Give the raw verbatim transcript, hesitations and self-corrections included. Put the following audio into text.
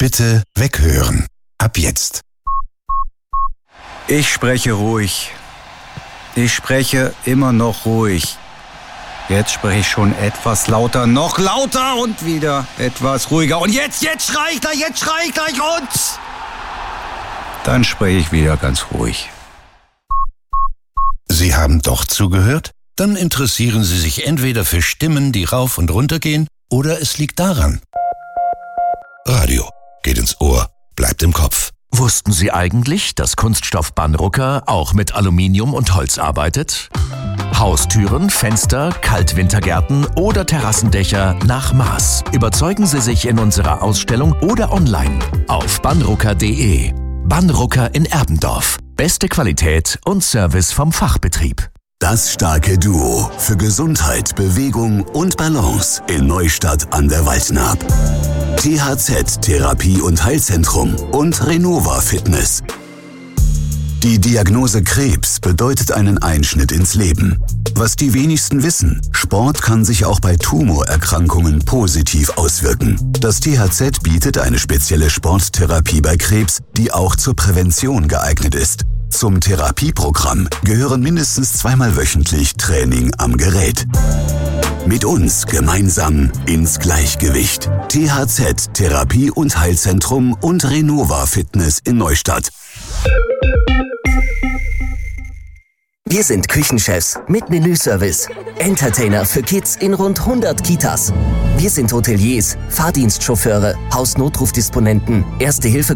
Bitte weghören. Ab jetzt. Ich spreche ruhig. Ich spreche immer noch ruhig. Jetzt spreche ich schon etwas lauter, noch lauter und wieder etwas ruhiger. Und jetzt, jetzt schrei ich gleich, jetzt schrei ich gleich und... Dann spreche ich wieder ganz ruhig. Sie haben doch zugehört? Dann interessieren Sie sich entweder für Stimmen, die rauf und runter gehen, oder es liegt daran. Radio geht ins Ohr, bleibt im Kopf. Wussten Sie eigentlich, dass Kunststoff Banrucker auch mit Aluminium und Holz arbeitet? Haustüren, Fenster, Kaltwintergärten oder Terrassendächer nach Maß. Überzeugen Sie sich in unserer Ausstellung oder online auf banrucker punkt de. Banrucker in Erbendorf. Beste Qualität und Service vom Fachbetrieb. Das starke Duo für Gesundheit, Bewegung und Balance in Neustadt an der Waldnaab. T H Z Therapie- und Heilzentrum und Renova Fitness. Die Diagnose Krebs bedeutet einen Einschnitt ins Leben. Was die wenigsten wissen, Sport kann sich auch bei Tumorerkrankungen positiv auswirken. Das T H Z bietet eine spezielle Sporttherapie bei Krebs, die auch zur Prävention geeignet ist. Zum Therapieprogramm gehören mindestens zweimal wöchentlich Training am Gerät. Mit uns gemeinsam ins Gleichgewicht. T H Z Therapie- und Heilzentrum und Renova Fitness in Neustadt. Wir sind Küchenchefs mit Menüservice. Entertainer für Kids in rund hundert Kitas. Wir sind Hoteliers, Fahrdienstchauffeure, Hausnotrufdisponenten, Erste-Hilfe-